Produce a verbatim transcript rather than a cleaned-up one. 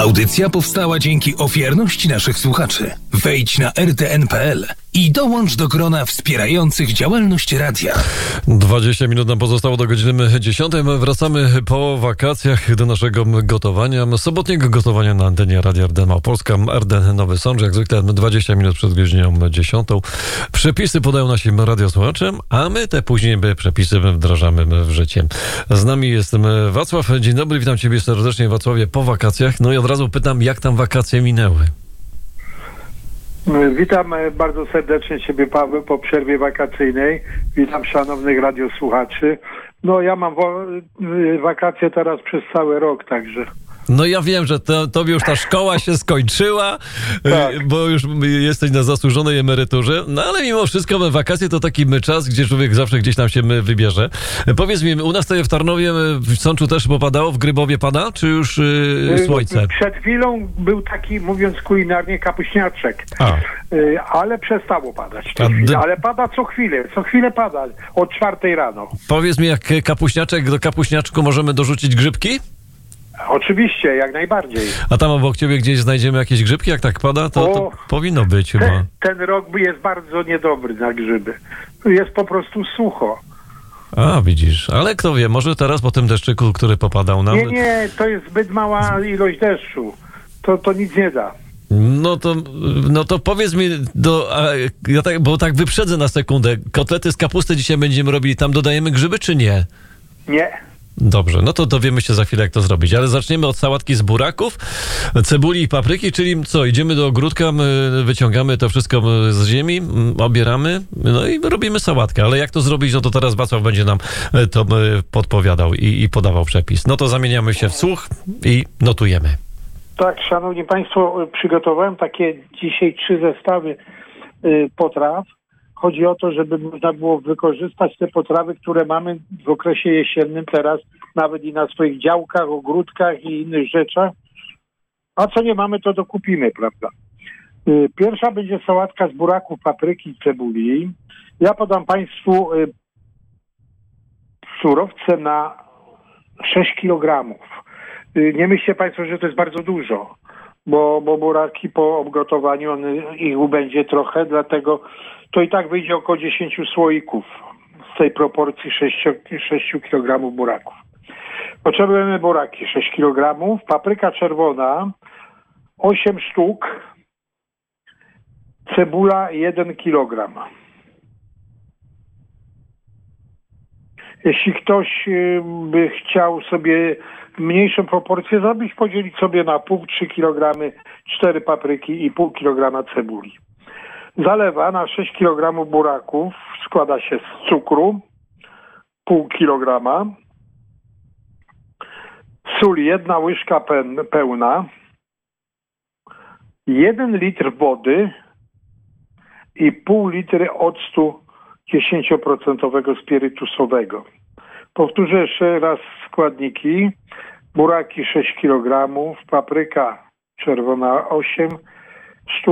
Audycja powstała dzięki ofiarności naszych słuchaczy. Wejdź na r t n kropka p l i dołącz do grona wspierających działalność radia. dwadzieścia minut nam pozostało do godziny dziesiątej. Wracamy po wakacjach do naszego gotowania. Sobotniego gotowania na antenie Radia R D N Małopolska. R D N Nowy Sącz, jak zwykle dwadzieścia minut przed godziną dziesiątą. Przepisy podają nasi radiosłuchacze, a my te później przepisy wdrażamy w życie. Z nami jest Wacław. Dzień dobry, witam Ciebie serdecznie, Wacławie, po wakacjach. No i od razu pytam, jak tam wakacje minęły? Witam bardzo serdecznie Ciebie, Paweł, po przerwie wakacyjnej. Witam szanownych radiosłuchaczy. No ja mam wo- wakacje teraz przez cały rok, także... No ja wiem, że to, tobie już ta szkoła się skończyła, tak, bo już jesteś na zasłużonej emeryturze, no ale mimo wszystko wakacje to taki czas, gdzie człowiek zawsze gdzieś tam się wybierze. Powiedz mi, u nas tutaj w Tarnowie, w Sączu też popadało, w Grybowie pada, czy już yy, słońce? Przed chwilą był taki, mówiąc kulinarnie, kapuśniaczek, A. Yy, ale przestało padać. D- ale pada co chwilę, co chwilę pada, od czwartej rano. Powiedz mi, jak kapuśniaczek, do kapuśniaczku możemy dorzucić grzybki? Oczywiście, jak najbardziej. A tam obok ciebie gdzieś znajdziemy jakieś grzybki, jak tak pada? To, to powinno być chyba. Ten, ten rok jest bardzo niedobry na grzyby. Jest po prostu sucho. A, widzisz. Ale kto wie, może teraz po tym deszczyku, który popadał nam... Nie, nie, to jest zbyt mała ilość deszczu. To, to nic nie da. No to, no to powiedz mi, do, a, ja tak, bo tak wyprzedzę na sekundę. Kotlety z kapusty dzisiaj będziemy robili. Tam dodajemy grzyby, czy nie? Nie. Dobrze, no to dowiemy się za chwilę, jak to zrobić. Ale zaczniemy od sałatki z buraków, cebuli i papryki, czyli co, idziemy do ogródka, wyciągamy to wszystko z ziemi, obieramy, no i robimy sałatkę. Ale jak to zrobić, no to teraz Wacław będzie nam to podpowiadał i, i podawał przepis. No to zamieniamy się w słuch i notujemy. Tak, szanowni państwo, przygotowałem takie dzisiaj trzy zestawy y, potraw. Chodzi o to, żeby można było wykorzystać te potrawy, które mamy w okresie jesiennym teraz, nawet i na swoich działkach, ogródkach i innych rzeczach. A co nie mamy, to dokupimy, prawda? Pierwsza będzie sałatka z buraków, papryki i cebuli. Ja podam państwu surowce na sześć kilogramów. Nie myślcie państwo, że to jest bardzo dużo, bo, bo buraki po obgotowaniu, on, ich będzie trochę, dlatego to i tak wyjdzie około dziesięć słoików z tej proporcji sześć kilogramów buraków. Potrzebujemy buraki sześć kilogramów, papryka czerwona osiem sztuk, cebula jeden kilogram. Jeśli ktoś by chciał sobie mniejszą proporcję zrobić, podzielić sobie na pół, trzy kilogramy, cztery papryki i pół kilograma cebuli. Zalewa na sześć kilogramów buraków składa się z cukru, pół kilograma, sól jedna łyżka pełna, jeden litr wody i pół litry octu dziesięć procent spirytusowego. Powtórzę jeszcze raz składniki. Buraki sześć kilogramów, papryka czerwona osiem,